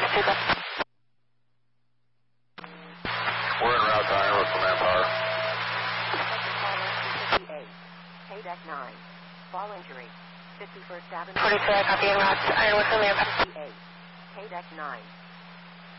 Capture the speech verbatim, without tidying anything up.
Tuba. We're en route to Iowa for manpower. fifty-eight, K deck nine, fall injury, fifty-first Avenue. forty-two, I copy en route to Iowa for manpower. fifty-eight, K deck nine.